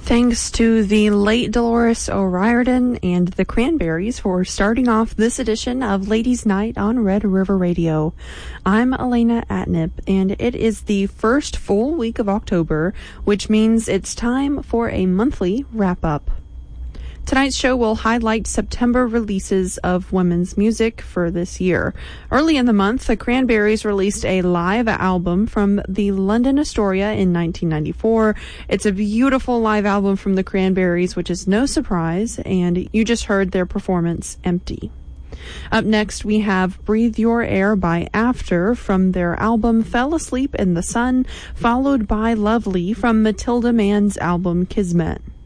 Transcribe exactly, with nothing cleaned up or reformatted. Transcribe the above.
Thanks to the late Dolores O'Riordan and the Cranberries for starting off this edition of Ladies' Night on Red River Radio. I'm Elena Atnip, and it is the first full week of October, which means it's time for a monthly wrap-up. Tonight's show will highlight September releases of women's music for this year. Early in the month, the Cranberries released a live album from the London Astoria in nineteen ninety-four. It's a beautiful live album from the Cranberries, which is no surprise, and you just heard their performance, Empty. Up next, we have Breathe Your Air by After from their album Fell Asleep in the Sun, followed by Lovely from Matilda Mann's album Kismet.